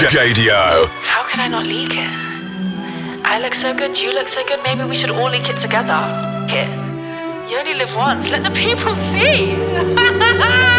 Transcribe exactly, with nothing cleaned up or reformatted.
Gadio. How could I not leak it? I look so good, you look so good, maybe we should all leak it together. Here. You only live once, let the people see!